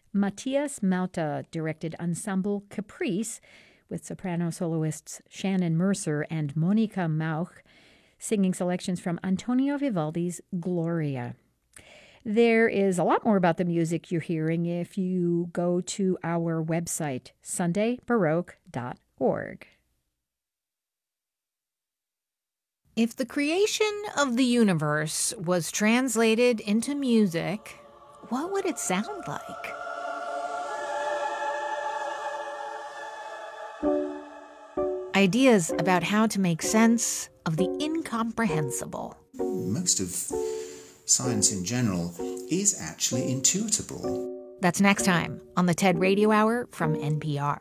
Matthias Malta directed Ensemble Caprice with soprano soloists Shannon Mercer and Monica Mauch, singing selections from Antonio Vivaldi's Gloria. There is a lot more about the music you're hearing if you go to our website, sundaybaroque.org. If the creation of the universe was translated into music, what would it sound like? Ideas about how to make sense of the incomprehensible. Most of science in general is actually intuitable. That's next time on the TED Radio Hour from NPR.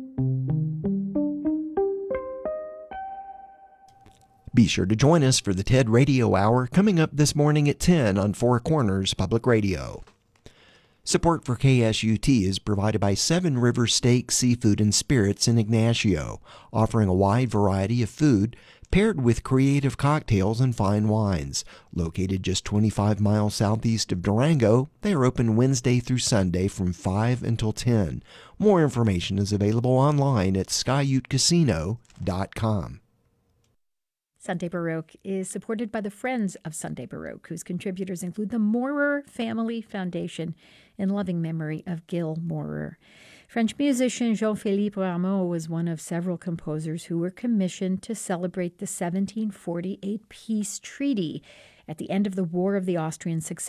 Be sure to join us for the TED Radio Hour coming up this morning at 10 on Four Corners Public Radio. Support for KSUT is provided by Seven Rivers Steak, Seafood, and Spirits in Ignacio, offering a wide variety of food paired with creative cocktails and fine wines. Located just 25 miles southeast of Durango, they are open Wednesday through Sunday from 5 until 10. More information is available online at skyutecasino.com. Sunday Baroque is supported by the Friends of Sunday Baroque, whose contributors include the Maurer Family Foundation in loving memory of Gil Maurer. French musician Jean-Philippe Rameau was one of several composers who were commissioned to celebrate the 1748 peace treaty at the end of the War of the Austrian Succession